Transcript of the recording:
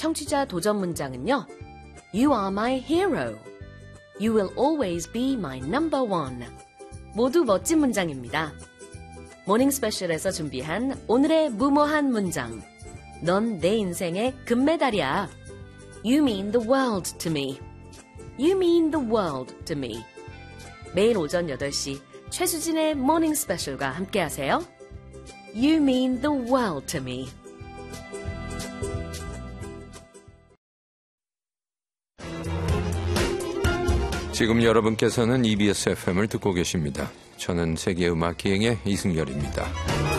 청취자 도전 문장은요. You are my hero. You will always be my number one. 모두 멋진 문장입니다. 모닝 스페셜에서 준비한 오늘의 무모한 문장. 넌 내 인생의 금메달이야. You mean the world to me. You mean the world to me. 매일 오전 8시 최수진의 모닝 스페셜과 함께하세요. You mean the world to me. 지금 여러분께서는 EBS FM을 듣고 계십니다. 저는 세계음악기행의 이승열입니다.